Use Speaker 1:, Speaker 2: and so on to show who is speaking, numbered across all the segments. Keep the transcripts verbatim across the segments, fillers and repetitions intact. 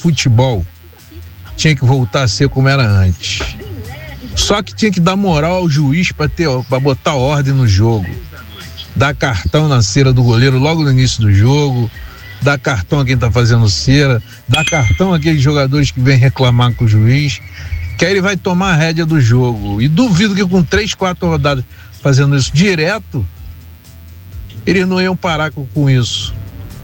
Speaker 1: futebol tinha que voltar a ser como era antes. Só que tinha que dar moral ao juiz para ter, para botar ordem no jogo. Dar cartão na cera do goleiro logo no início do jogo, dar cartão a quem tá fazendo cera, dar cartão àqueles jogadores que vêm reclamar com o juiz, que aí ele vai tomar a rédea do jogo. E duvido que com três, quatro rodadas fazendo isso direto, eles não iam parar com, com isso.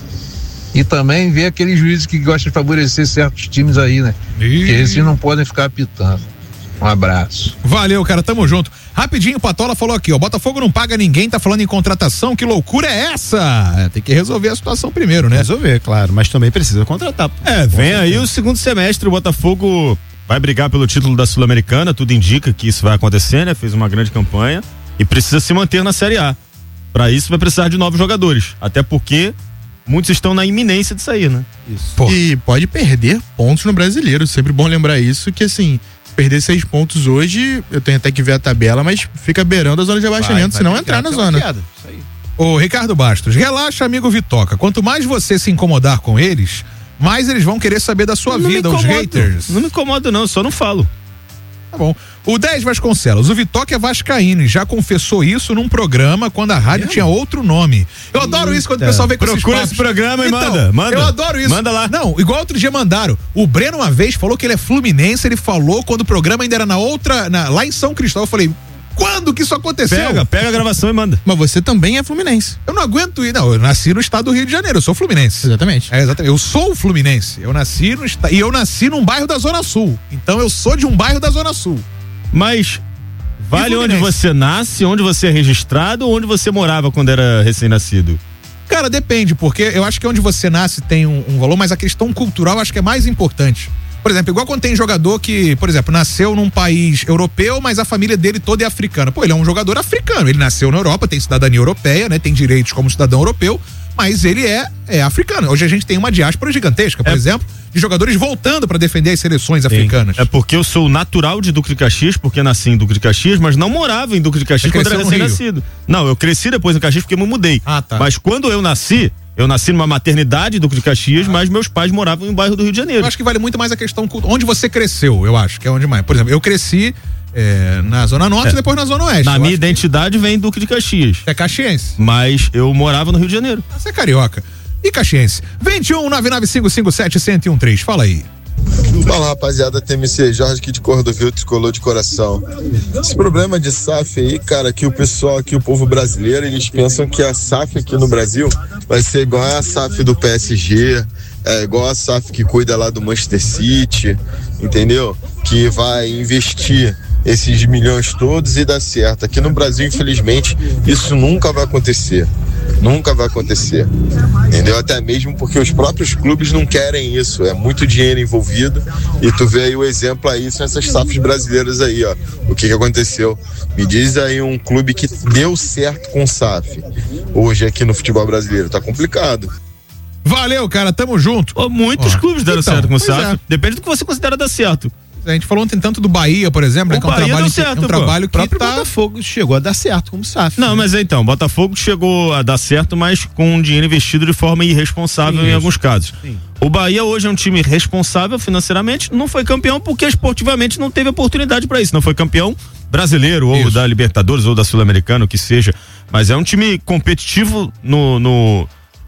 Speaker 1: E também ver aqueles juízes que gostam de favorecer certos times aí, né? E... que esses não podem ficar apitando. Um abraço.
Speaker 2: Valeu, cara, tamo junto. Rapidinho, o Patola falou aqui, ó, Botafogo não paga ninguém, tá falando em contratação, que loucura é essa? É, tem que resolver a situação primeiro, né?
Speaker 3: Resolver, claro, mas também precisa contratar.
Speaker 4: É, vem aí o segundo semestre, o Botafogo vai brigar pelo título da Sul-Americana, tudo indica que isso vai acontecer, né? Fez uma grande campanha e precisa se manter na Série A. Pra isso vai precisar de novos jogadores, até porque muitos estão na iminência de sair, né?
Speaker 3: Isso. Pô. E pode perder pontos no Brasileiro, sempre bom lembrar isso, que assim, perder seis pontos hoje, eu tenho até que ver a tabela, mas fica beirando a zona de abaixamento, se não entrar na zona.
Speaker 2: Isso aí. Ô, Ricardo Bastos, relaxa, amigo Vitoca, quanto mais você se incomodar com eles, mais eles vão querer saber da sua
Speaker 4: não
Speaker 2: vida, os haters.
Speaker 4: Não me incomodo não, só não falo.
Speaker 2: Tá bom. O dez Vasconcelos, o Vitoca é vascaíno e já confessou isso num programa quando a rádio é. tinha outro nome. Eu Eita. adoro isso quando o pessoal vem com esses
Speaker 4: Procura esse programa e
Speaker 2: então,
Speaker 4: manda, manda.
Speaker 2: Eu adoro isso.
Speaker 4: Manda lá.
Speaker 2: Não, igual outro dia mandaram. O Breno uma vez falou que ele é fluminense, ele falou quando o programa ainda era na outra, na, lá em São Cristóvão. Eu falei, quando que isso aconteceu?
Speaker 4: Pega, pega a gravação e manda.
Speaker 3: Mas você também é fluminense.
Speaker 2: Eu não aguento ir, não, eu nasci no estado do Rio de Janeiro, eu sou fluminense.
Speaker 3: Exatamente.
Speaker 2: É, exatamente. Eu sou fluminense, eu nasci no estado, e eu nasci num bairro da Zona Sul. Então eu sou de um bairro da Zona Sul.
Speaker 4: Mas vale onde você nasce, onde você é registrado ou onde você morava quando era recém-nascido?
Speaker 2: Cara, depende, porque eu acho que onde você nasce tem um, um valor, mas a questão cultural eu acho que é mais importante. Por exemplo, igual quando tem jogador que, por exemplo, nasceu num país europeu, mas a família dele toda é africana. Pô, ele é um jogador africano, ele nasceu na Europa, tem cidadania europeia, né? Tem direitos como cidadão europeu, mas ele é, é africano. Hoje a gente tem uma diáspora gigantesca, por é. exemplo, de jogadores voltando para defender as seleções Sim. africanas.
Speaker 4: É porque eu sou natural de Duque de Caxias, porque nasci em Duque de Caxias, mas não morava em Duque de Caxias quando era recém-nascido. Não, eu cresci depois em Caxias porque me mudei.
Speaker 2: Ah, tá.
Speaker 4: Mas quando eu nasci, eu nasci numa maternidade em Duque de Caxias, ah. mas meus pais moravam em um bairro do Rio de Janeiro.
Speaker 2: Eu acho que vale muito mais a questão onde você cresceu, eu acho, que é onde mais. Por exemplo, eu cresci é, na Zona Norte e é. depois na Zona Oeste.
Speaker 4: Na minha identidade que... vem Duque de Caxias.
Speaker 2: Você é caxiense.
Speaker 4: Mas eu morava no Rio de Janeiro.
Speaker 2: Ah, você é carioca. E caxiense? vinte e um, nove nove cinco cinco sete, um zero um três, fala aí.
Speaker 5: Fala, rapaziada, T M C, Jorge aqui de Cordovil, tricolor de coração. Esse problema de S A F aí, cara, que o pessoal aqui, o povo brasileiro, eles pensam que a S A F aqui no Brasil vai ser igual a S A F do P S G, é igual a S A F que cuida lá do Manchester City, entendeu? Que vai investir esses milhões todos e dar certo. Aqui no Brasil, infelizmente, isso nunca vai acontecer. Nunca vai acontecer, entendeu? Até mesmo porque os próprios clubes não querem isso, é muito dinheiro envolvido e tu vê aí o exemplo aí, são essas S A Fs brasileiras aí, ó, o que que aconteceu. Me diz aí um clube que deu certo com S A F hoje aqui no futebol brasileiro, tá complicado.
Speaker 2: Valeu, cara, tamo junto.
Speaker 4: Oh, muitos ó, clubes deram então, certo com S A F,
Speaker 2: é.
Speaker 4: Depende do que você considera dar certo.
Speaker 2: A gente falou ontem tanto do Bahia, por exemplo, né, que é um trabalho,
Speaker 4: certo,
Speaker 2: é um trabalho que
Speaker 3: o próprio
Speaker 2: tá...
Speaker 3: Botafogo chegou a dar certo como S A F.
Speaker 4: Não, né? Mas então, Botafogo chegou a dar certo, mas com dinheiro investido de forma irresponsável Sim, em alguns casos. Sim. O Bahia hoje é um time responsável financeiramente, não foi campeão porque esportivamente não teve oportunidade para isso, não foi campeão brasileiro ou isso. da Libertadores ou da Sul-Americana, o que seja, mas é um time competitivo no... no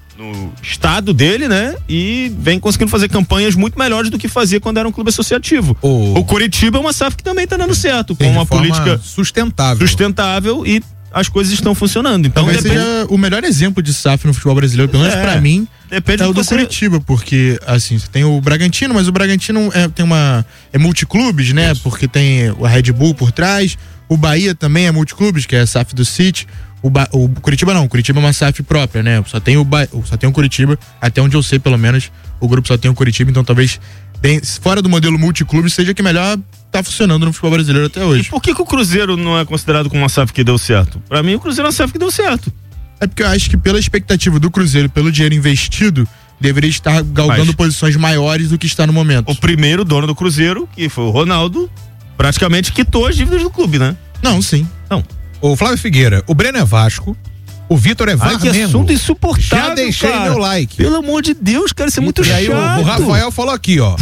Speaker 4: no estado dele, né? E vem conseguindo fazer campanhas muito melhores do que fazia quando era um clube associativo. O, o Coritiba é uma S A F que também tá dando certo, com uma política
Speaker 2: sustentável.
Speaker 4: sustentável e as coisas estão funcionando. Então,
Speaker 3: talvez depende... seja o melhor exemplo de S A F no futebol brasileiro, pelo menos é, pra mim,
Speaker 4: depende
Speaker 3: é o do
Speaker 4: você...
Speaker 3: Coritiba, porque assim, você tem o Bragantino, mas o Bragantino é, tem uma, é multiclubes, né? Isso. Porque tem o Red Bull por trás, o Bahia também é multiclubes, que é a S A F do City. O, ba... o Curitiba não, o Curitiba é uma S A F própria, né? Só tem o, ba... só tem o Curitiba, até onde eu sei, pelo menos, o grupo só tem o Curitiba, então talvez bem, fora do modelo multiclube seja que melhor tá funcionando no futebol brasileiro até hoje.
Speaker 4: E por que que o Cruzeiro não é considerado como uma S A F que deu certo? Pra mim o Cruzeiro é uma S A F que deu certo.
Speaker 3: É porque eu acho que pela expectativa do Cruzeiro, pelo dinheiro investido, deveria estar galgando Mas, posições maiores do que está no momento.
Speaker 4: O primeiro dono do Cruzeiro, que foi o Ronaldo, praticamente quitou as dívidas do clube, né?
Speaker 3: Não, sim.
Speaker 4: Não.
Speaker 2: O Flávio Figueira, o Breno é Vasco, o Vitor é Flamengo.
Speaker 4: Ai, que assunto insuportável,
Speaker 2: Já deixei
Speaker 4: cara.
Speaker 2: meu like.
Speaker 4: Pelo amor de Deus, cara, isso é muito
Speaker 2: e
Speaker 4: chato.
Speaker 2: Aí o, o Rafael falou aqui, ó.